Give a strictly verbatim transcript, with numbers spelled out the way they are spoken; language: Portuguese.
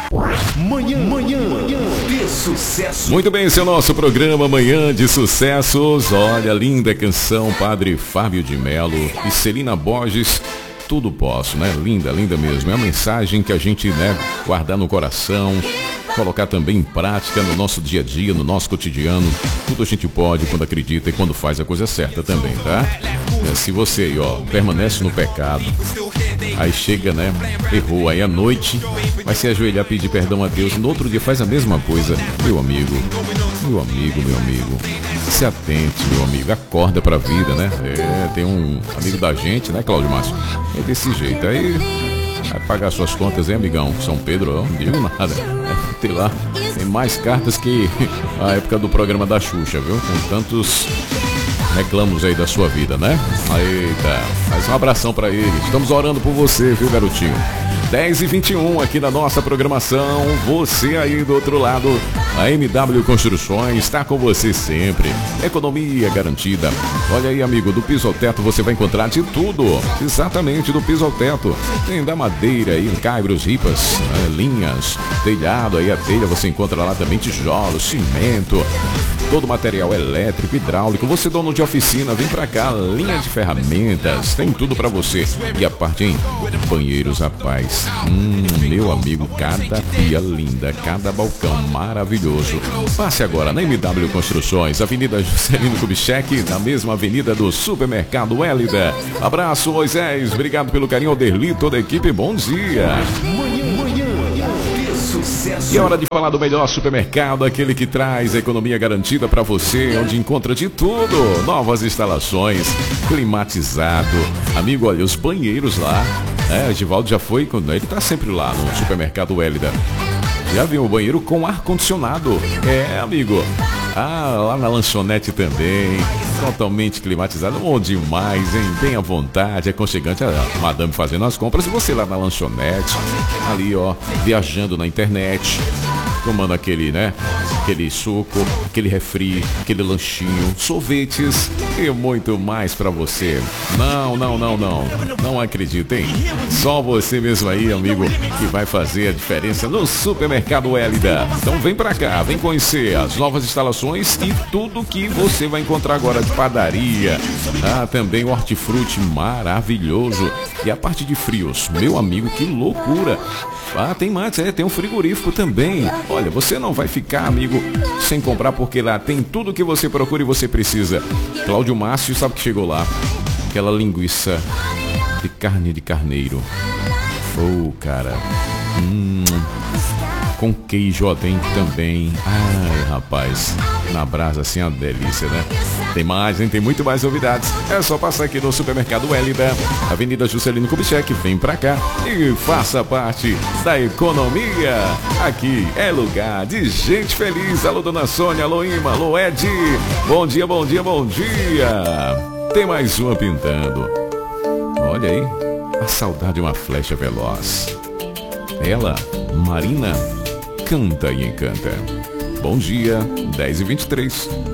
Manhã, manhã, manhã de sucesso. Muito bem, esse é o nosso programa Manhã de Sucessos. Olha, linda canção, Padre Fábio de Melo e Celina Borges. Tudo posso, né? Linda, linda mesmo. É uma mensagem que a gente, né, guardar no coração, colocar também em prática no nosso dia a dia, no nosso cotidiano. Tudo a gente pode quando acredita e quando faz a coisa certa também, tá? É, se você aí, ó, permanece no pecado, aí chega, né, errou, aí à noite vai se ajoelhar, pedir perdão a Deus, no outro dia faz a mesma coisa. Meu amigo, meu amigo, meu amigo, se atente, meu amigo, acorda pra vida, né? É, tem um amigo da gente, né, Cláudio Márcio? É desse jeito, aí vai pagar suas contas, hein, amigão? São Pedro, eu não digo nada. É, tem lá, tem mais cartas que a época do programa da Xuxa, viu? Com tantos reclamos aí da sua vida, né? Eita, faz um abração pra ele. Estamos orando por você, viu, garotinho? dez e vinte e um aqui na nossa programação. Você aí do outro lado, a M W Construções está com você sempre. Economia garantida. Olha aí, amigo, do piso ao teto você vai encontrar de tudo. Exatamente, do piso ao teto. Tem da madeira aí, caibros, ripas, né, linhas, telhado aí, a telha você encontra lá também, tijolos, cimento, todo material elétrico, hidráulico. Você dono de oficina, vem pra cá, linha de ferramentas, tem tudo pra você. E a parte, hein? Banheiros, rapaz. Hum, meu amigo, cada pia linda, cada balcão maravilhoso. Passe agora na M W Construções, Avenida Juscelino Kubitschek, na mesma avenida do Supermercado Hélida. Abraço, Moisés, obrigado pelo carinho, Oderli, toda a equipe, bom dia. Manhã, manhã de sucesso. E é hora de falar do melhor supermercado, aquele que traz a economia garantida para você, onde encontra de tudo, novas instalações, climatizado. Amigo, olha, os banheiros lá. É, o Givaldo já foi, ele tá sempre lá no Supermercado Hélida. Já viu o banheiro com ar-condicionado? É, amigo. Ah, lá na lanchonete também, totalmente climatizado, bom demais, hein? Bem à vontade, aconchegante, a madame fazendo as compras e você lá na lanchonete, ali ó, viajando na internet, tomando aquele, né, aquele suco, aquele refri, aquele lanchinho, sorvetes e muito mais pra você. Não, não, não, não, não acreditem, só você mesmo aí, amigo, que vai fazer a diferença no Supermercado Hélida. Então vem pra cá, vem conhecer as novas instalações e tudo que você vai encontrar agora de padaria. Ah, também o hortifruti maravilhoso. E a parte de frios, meu amigo, que loucura. Ah, tem mais, é, tem um frigorífico também. Olha, você não vai ficar, amigo, sem comprar, porque lá tem tudo que você procura e você precisa. Cláudio Márcio sabe que chegou lá. Aquela linguiça de carne de carneiro. Oh, cara. Hum... Com queijo, ó, tem também. Ai, rapaz, na brasa assim é uma delícia, né? Tem mais, hein? Tem muito mais novidades. É só passar aqui no Supermercado Hélida, Avenida Juscelino Kubitschek, vem pra cá e faça parte da economia. Aqui é lugar de gente feliz. Alô, dona Sônia, alô, Ima, alô, Ed. Bom dia, bom dia, bom dia. Tem mais uma pintando. Olha aí, a saudade é uma flecha veloz. Ela, Marina, canta e encanta. Bom dia, dez e vinte e três.